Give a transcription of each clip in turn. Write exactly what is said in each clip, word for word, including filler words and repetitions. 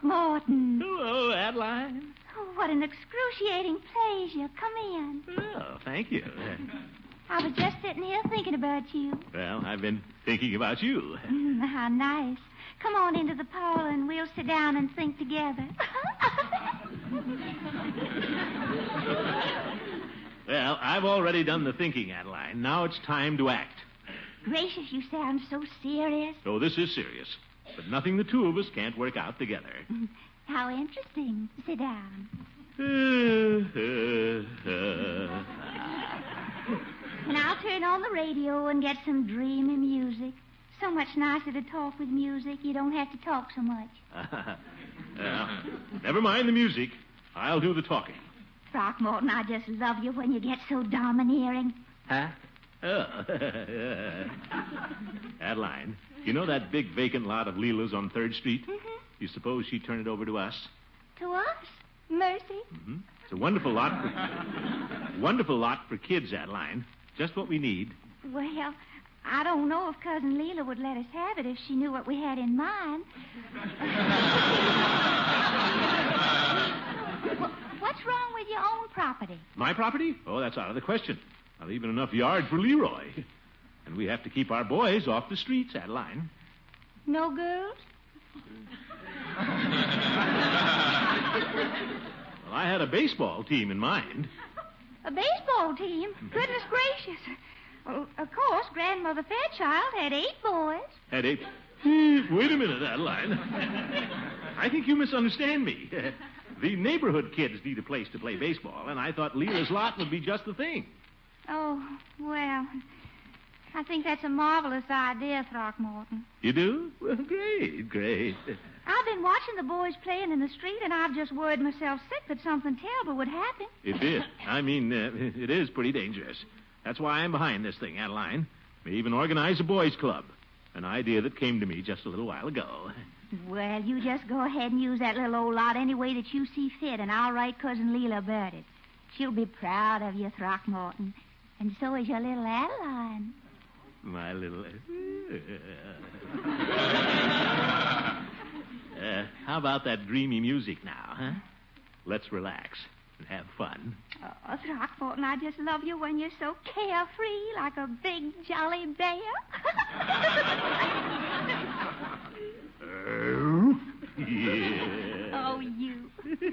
Throckmorton. Hello, Adeline. Oh, what an excruciating pleasure. Come in. Oh, thank you. I was just sitting here thinking about you. Well, I've been thinking about you. Mm, how nice. Come on into the parlor and we'll sit down and think together. Well, I've already done the thinking, Adeline. Now it's time to act. Gracious, you sound so serious. Oh, this is serious. But nothing the two of us can't work out together. How interesting. Sit down. And I'll turn on the radio and get some dreamy music. So much nicer to talk with music. You don't have to talk so much. Well, never mind the music. I'll do the talking. Throckmorton, I just love you when you get so domineering. Huh? Oh. Adeline, you know that big vacant lot of Leela's on third Street? Mm-hmm. You suppose she'd turn it over to us? To us? Mercy? Mm-hmm. It's a wonderful lot for... wonderful lot for kids, Adeline. Just what we need. Well, I don't know if Cousin Leela would let us have it if she knew what we had in mind. What's wrong with your own property? My property? Oh, that's out of the question. Not even enough yard for Leroy. And we have to keep our boys off the streets, Adeline. No girls? Well, I had a baseball team in mind. A baseball team? Goodness gracious. Well, of course, Grandmother Fairchild had eight boys. Had eight... Wait a minute, Adeline. I think you misunderstand me. The neighborhood kids need a place to play baseball, and I thought Leela's lot would be just the thing. Oh, well, I think that's a marvelous idea, Throckmorton. You do? Well, great, great. I've been watching the boys playing in the street, and I've just worried myself sick that something terrible would happen. It did. I mean, uh, it is pretty dangerous. That's why I'm behind this thing, Adeline. May even organize a boys' club. An idea that came to me just a little while ago. Well, you just go ahead and use that little old lot any way that you see fit, and I'll write Cousin Leela about it. She'll be proud of you, Throckmorton. And so is your little Adeline. My little... uh, how about that dreamy music now, huh? Let's relax and have fun. Oh, Throckmorton, I just love you when you're so carefree, like a big, jolly bear. Oh, yeah. Oh, you.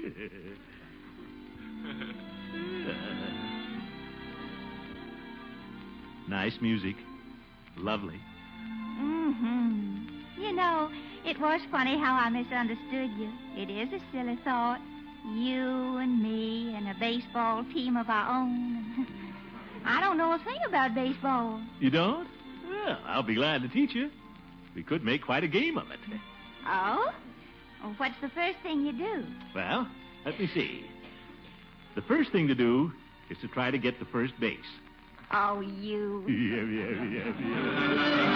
Nice music. Lovely. Mm-hmm. You know, it was funny how I misunderstood you. It is a silly thought. You and me and a baseball team of our own. I don't know a thing about baseball. You don't? Well, I'll be glad to teach you. We could make quite a game of it. Oh? Well, what's the first thing you do? Well, let me see. The first thing to do is to try to get to first base. Oh, you. Yeah, yeah, yeah, yeah.